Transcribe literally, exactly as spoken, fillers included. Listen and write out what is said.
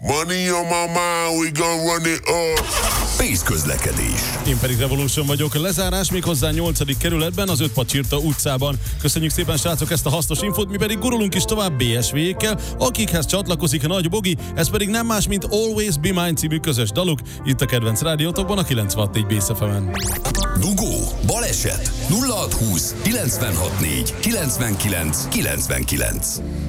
Money on my mind, we gon' run it up. Pénz közlekedés. Én pedig Revolution vagyok. Lezárás méghozzá nyolcadik kerületben, az Ötpacsirta utcában. Köszönjük szépen, srácok, ezt a hasznos infót, mi pedig gurulunk is tovább bé es vé-ékkel, akikhez csatlakozik a Nagy Bogi, ez pedig nem más, mint Always Be Mine című közös daluk, itt a kedvenc rádiótokban, a kilencvenhat négy Bész ef emen. Dugó, baleset, nulla hat húsz kilencvenhat négy kilencvenkilenc kilencvenkilenc.